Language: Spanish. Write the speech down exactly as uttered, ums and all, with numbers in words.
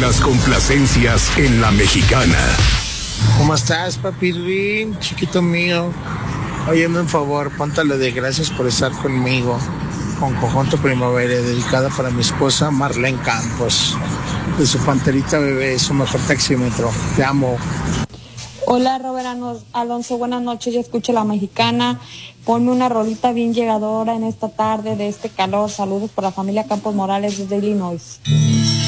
las complacencias en La Mexicana. ¿Cómo estás, papi Ruin, chiquito mío? Óyeme un favor, póntale de gracias por estar conmigo. Con Conjunto Primavera, dedicada para mi esposa Marlene Campos, de su panterita bebé, su mejor taxímetro. Te amo. Hola, Robert Alonso, buenas noches, yo escucho La Mexicana. Ponme una rolita bien llegadora en esta tarde de este calor. Saludos por la familia Campos Morales desde Illinois.